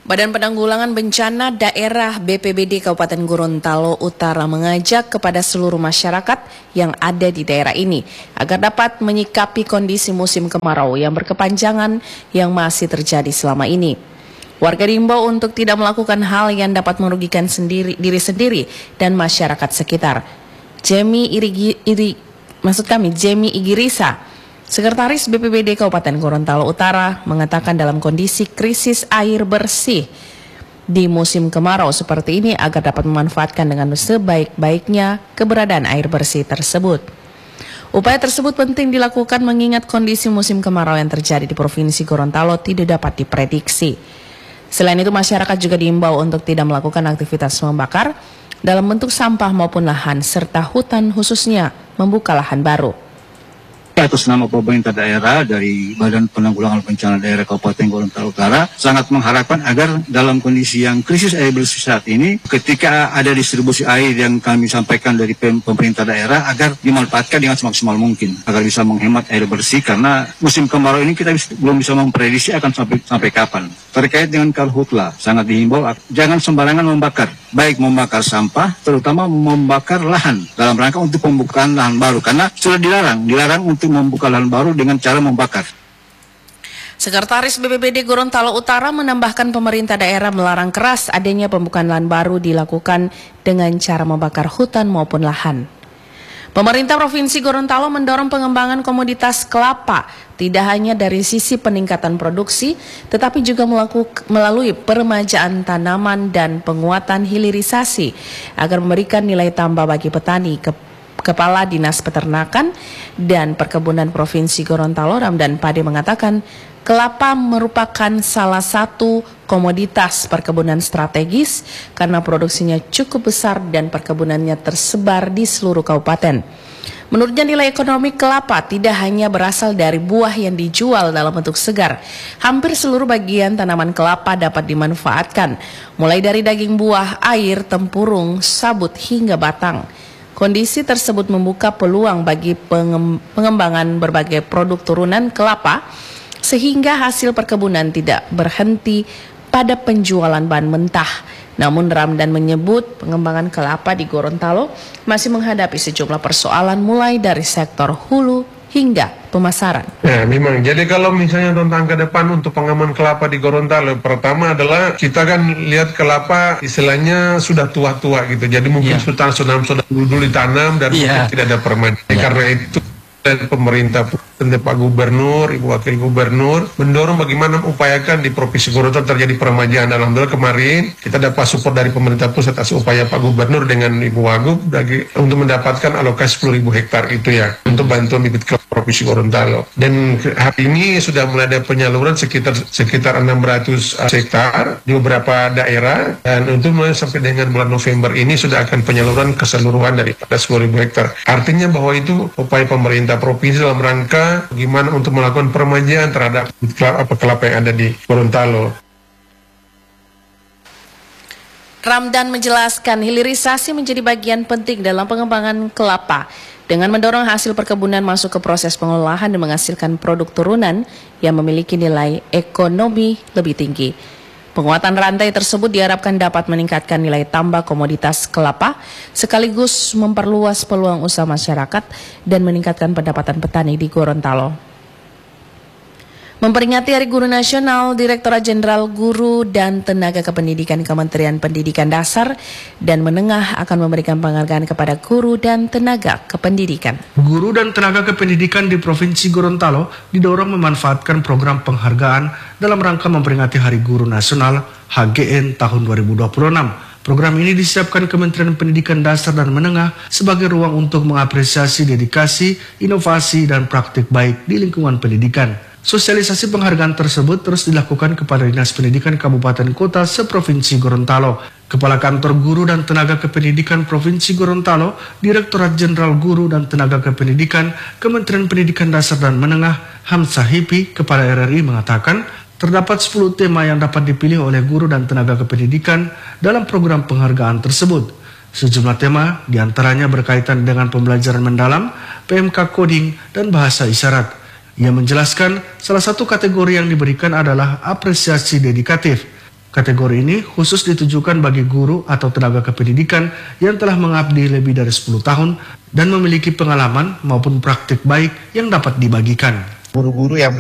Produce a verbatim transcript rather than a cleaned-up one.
Badan Penanggulangan Bencana Daerah B P B D Kabupaten Gorontalo Utara mengajak kepada seluruh masyarakat yang ada di daerah ini agar dapat menyikapi kondisi musim kemarau yang berkepanjangan yang masih terjadi selama ini. Warga diimbau untuk tidak melakukan hal yang dapat merugikan sendiri, diri sendiri dan masyarakat sekitar. Jemi Iri, Iri, maksud kami Jemi Igirisa, Sekretaris B P B D Kabupaten Gorontalo Utara, mengatakan dalam kondisi krisis air bersih di musim kemarau seperti ini agar dapat memanfaatkan dengan sebaik-baiknya keberadaan air bersih tersebut. Upaya tersebut penting dilakukan mengingat kondisi musim kemarau yang terjadi di Provinsi Gorontalo tidak dapat diprediksi. Selain itu, masyarakat juga diimbau untuk tidak melakukan aktivitas membakar dalam bentuk sampah maupun lahan, serta hutan khususnya membuka lahan baru. Atas nama pemerintah daerah dari Badan Penanggulangan Bencana Daerah Kabupaten Gorontalo Utara sangat mengharapkan agar dalam kondisi yang krisis air bersih saat ini, ketika ada distribusi air yang kami sampaikan dari pemerintah daerah, agar dimanfaatkan dengan semaksimal mungkin agar bisa menghemat air bersih, karena musim kemarau ini kita bisa, belum bisa memprediksi akan sampai sampai kapan. Terkait dengan karhutla, sangat dihimbau jangan sembarangan membakar, baik membakar sampah, terutama membakar lahan dalam rangka untuk pembukaan lahan baru, karena sudah dilarang, dilarang untuk membuka lahan baru dengan cara membakar. Sekretaris B P B D Gorontalo Utara menambahkan pemerintah daerah melarang keras adanya pembukaan lahan baru dilakukan dengan cara membakar hutan maupun lahan. Pemerintah Provinsi Gorontalo mendorong pengembangan komoditas kelapa tidak hanya dari sisi peningkatan produksi, tetapi juga melakukan, melalui peremajaan tanaman dan penguatan hilirisasi agar memberikan nilai tambah bagi petani. Kepala Dinas Peternakan dan Perkebunan Provinsi Gorontalo Ramdan Pade mengatakan kelapa merupakan salah satu komoditas perkebunan strategis karena produksinya cukup besar dan perkebunannya tersebar di seluruh kabupaten. Menurutnya nilai ekonomi kelapa tidak hanya berasal dari buah yang dijual dalam bentuk segar. Hampir seluruh bagian tanaman kelapa dapat dimanfaatkan, mulai dari daging buah, air, tempurung, sabut hingga batang. Kondisi tersebut membuka peluang bagi pengembangan berbagai produk turunan kelapa sehingga hasil perkebunan tidak berhenti pada penjualan bahan mentah. Namun Ramdan menyebut pengembangan kelapa di Gorontalo masih menghadapi sejumlah persoalan mulai dari sektor hulu hingga pemasaran. Ya, memang. Jadi kalau misalnya tentang ke depan untuk pengembangan kelapa di Gorontalo, pertama adalah kita kan lihat kelapa istilahnya sudah tua-tua gitu. Jadi mungkin yeah. sudah sudah sudah dulu ditanam dan yeah. mungkin tidak ada permajaan. Yeah. Karena itu dan pemerintah dan Pak Gubernur, Ibu Wakil Gubernur mendorong bagaimana mengupayakan di Provinsi Gorontalo terjadi peremajaan. Alhamdulillah kemarin kita dapat support dari pemerintah pusat atas upaya Pak Gubernur dengan Ibu Wagub bagi, untuk mendapatkan alokasi sepuluh ribu hektar itu ya untuk bantuan bibit kelapa Provinsi Gorontalo. Dan hari ini sudah mulai ada penyaluran sekitar sekitar enam ratus hektar di beberapa daerah, dan untuk mulai sampai dengan bulan November ini sudah akan penyaluran keseluruhan daripada sepuluh ribu hektar. Artinya bahwa itu upaya pemerintah provinsi dalam rangka bagaimana untuk melakukan peremajaan terhadap kelapa, kelapa yang ada di Gorontalo. Ramdan menjelaskan hilirisasi menjadi bagian penting dalam pengembangan kelapa dengan mendorong hasil perkebunan masuk ke proses pengolahan dan menghasilkan produk turunan yang memiliki nilai ekonomi lebih tinggi. Penguatan rantai tersebut diharapkan dapat meningkatkan nilai tambah komoditas kelapa, sekaligus memperluas peluang usaha masyarakat dan meningkatkan pendapatan petani di Gorontalo. Memperingati Hari Guru Nasional, Direktorat Jenderal Guru dan Tenaga Kependidikan Kementerian Pendidikan Dasar dan Menengah akan memberikan penghargaan kepada guru dan tenaga kependidikan. Guru dan tenaga kependidikan di Provinsi Gorontalo didorong memanfaatkan program penghargaan dalam rangka memperingati Hari Guru Nasional H G N tahun dua ribu dua puluh enam. Program ini disiapkan Kementerian Pendidikan Dasar dan Menengah sebagai ruang untuk mengapresiasi dedikasi, inovasi, dan praktik baik di lingkungan pendidikan. Sosialisasi penghargaan tersebut terus dilakukan kepada Dinas Pendidikan Kabupaten Kota seprovinsi Gorontalo. Kepala Kantor Guru dan Tenaga Kependidikan Provinsi Gorontalo, Direktorat Jenderal Guru dan Tenaga Kependidikan, Kementerian Pendidikan Dasar dan Menengah, Hamzah Hipi, Kepala R R I mengatakan, terdapat sepuluh tema yang dapat dipilih oleh guru dan tenaga kependidikan dalam program penghargaan tersebut. Sejumlah tema diantaranya berkaitan dengan pembelajaran mendalam, P M K coding, dan bahasa isyarat. Ia menjelaskan salah satu kategori yang diberikan adalah apresiasi dedikatif. Kategori ini khusus ditujukan bagi guru atau tenaga kependidikan yang telah mengabdi lebih dari sepuluh tahun dan memiliki pengalaman maupun praktik baik yang dapat dibagikan. Guru-guru yang